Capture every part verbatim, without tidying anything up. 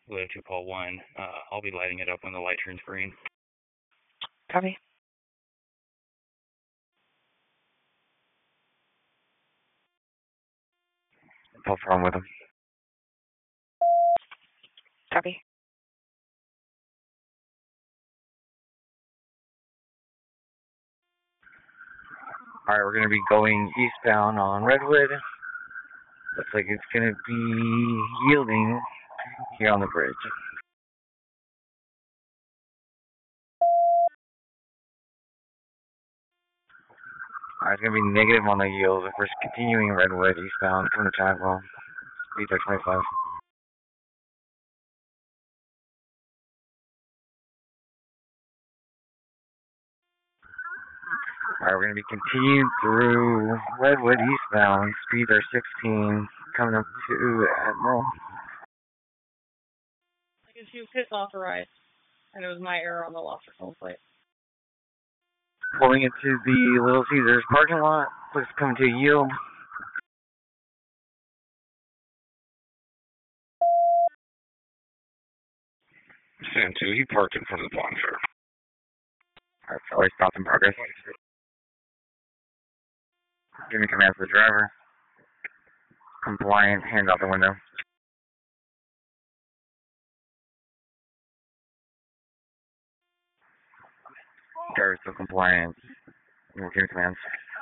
Live to call one. Uh, I'll be lighting it up when the light turns green. Copy. What's wrong with him? Copy. Alright, we're going to be going eastbound on Redwood. Looks like it's going to be yielding here on the bridge. Alright, it's going to be negative on the yield. We're continuing Redwood eastbound from the Chadwell. Speeds are twenty-five. Alright, we're going to be continuing through Redwood eastbound. Speeds are sixteen. Coming up to Admiral. I guess you hit authorized, and it was my error on the lost control plate. Pulling into the Little Caesars parking lot. Looks coming to a yield. San two, he parked in front of the bonfire. Alright, sorry, stop in progress. Give me command to the driver. Compliant, hands out the window. Driver still compliant. We'll give me commands.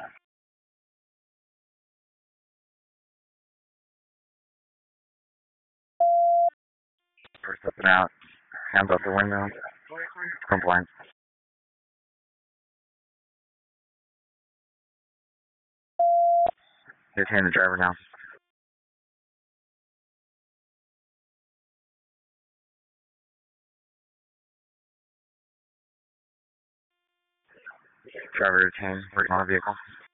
First up and out. Hands out the window. Compliant. Detain the driver now. Driver detained. Working on the vehicle.